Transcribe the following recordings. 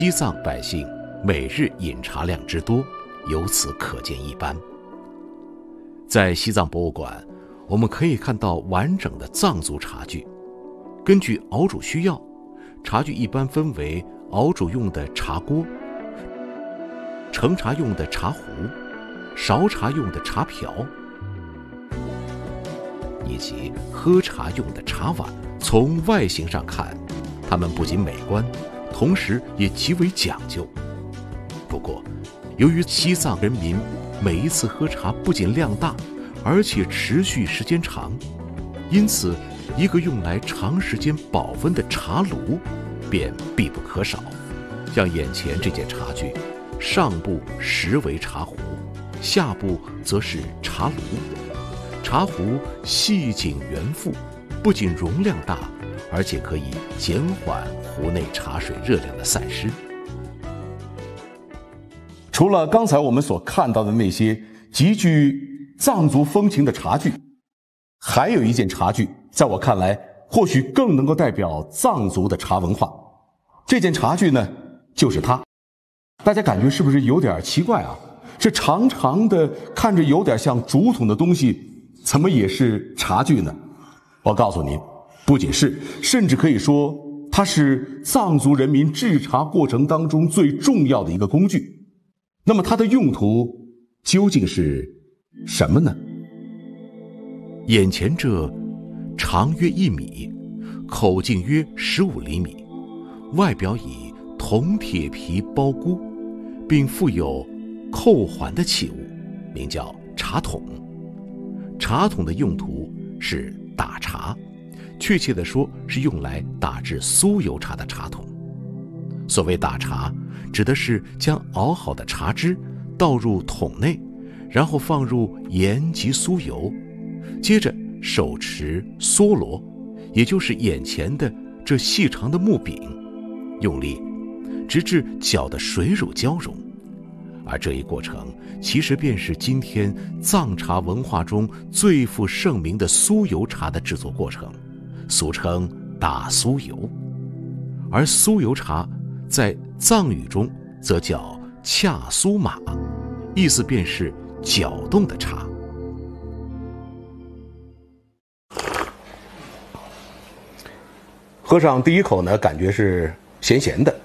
西藏百姓每日饮茶量之多，由此可见一斑。在西藏博物馆，我们可以看到完整的藏族茶具。根据熬煮需要，茶具一般分为熬煮用的茶锅、盛茶用的茶壶、勺茶用的茶瓢，以及喝茶用的茶碗。从外形上看，它们不仅美观，同时也极为讲究。不过，由于西藏人民每一次喝茶不仅量大，而且持续时间长，因此一个用来长时间保温的茶炉便必不可少。像眼前这件茶具，上部实为茶壶，下部则是茶炉。茶壶细颈圆腹，不仅容量大，而且可以减缓壶内茶水热量的散失。 除了刚才我们所看到的那些极具藏族风情的茶具，还有一件茶具，在我看来，或许更能够代表藏族的茶文化。这件茶具呢，就是它。大家感觉是不是有点奇怪啊？这长长的，看着有点像竹筒的东西，怎么也是茶具呢？我告诉您，不仅是，甚至可以说，它是藏族人民制茶过程当中最重要的一个工具。那么它的用途究竟是什么呢？ 眼前这长约1米，口径约15厘米，外表以铜铁皮包箍，并附有扣环的器物，名叫茶桶。茶桶的用途是打茶，确切地说是用来打制酥油茶的茶桶。所谓打茶，指的是将熬好的茶汁倒入桶内，然后放入盐及酥油，接着手持梭罗，也就是眼前的这细长的木柄，用力直至搅得水乳交融。而这一过程其实便是今天藏茶文化中最负盛名的酥油茶的制作过程，俗称打酥油。而酥油茶在藏语中则叫恰苏玛，意思便是搅动的茶。 喝上第一口呢，感觉是咸咸的。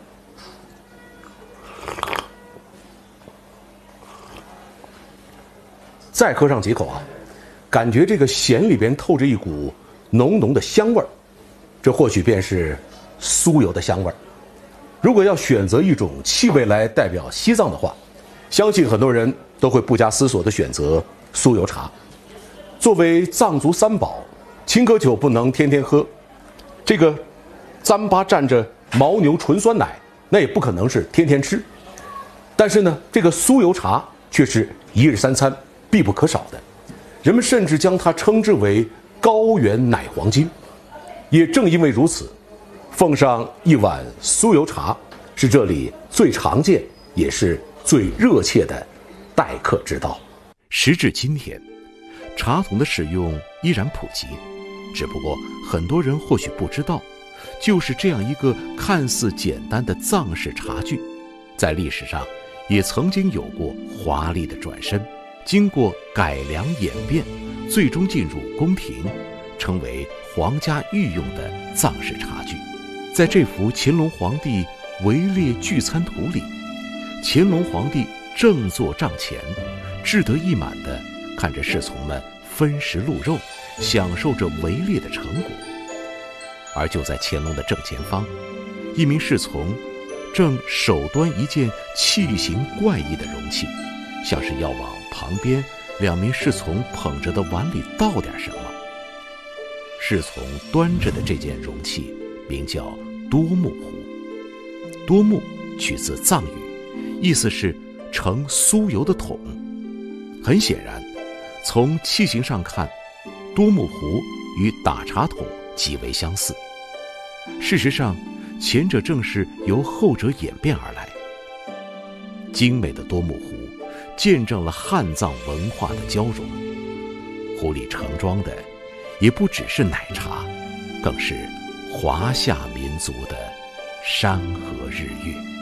再喝上几口啊，感觉这个咸里边透着一股浓浓的香味儿，这或许便是酥油的香味儿。如果要选择一种气味来代表西藏的话，相信很多人都会不加思索地选择酥油茶。作为藏族三宝，青稞酒不能天天喝，这个糌粑蘸着牦牛纯酸奶，那也不可能是天天吃。但是呢，这个酥油茶却是一日三餐必不可少的，人们甚至将它称之为高原奶黄金。也正因为如此，奉上一碗酥油茶是这里最常见也是最热切的待客之道。 时至今天，茶桶的使用依然普及，只不过很多人或许不知道，就是这样一个看似简单的藏式茶具，在历史上也曾经有过华丽的转身，经过改良演变，最终进入宫廷，成为皇家御用的藏式茶具。在这幅乾隆皇帝围猎聚餐图里，乾隆皇帝正坐帐前，志得意满地看着侍从们分食鹿肉，享受着围猎的成果。而就在乾隆的正前方，一名侍从正手端一件器形怪异的容器，像是要往旁边两名侍从捧着的碗里倒点什么。侍从端着的这件容器名叫多木壶，多木取自藏语，意思是盛酥油的桶。很显然，从器形上看，多木壶与打茶桶极为相似。事实上，前者正是由后者演变而来。精美的多木壶见证了汉藏文化的交融，壶里盛装的也不只是奶茶，更是华夏民族的山河日月。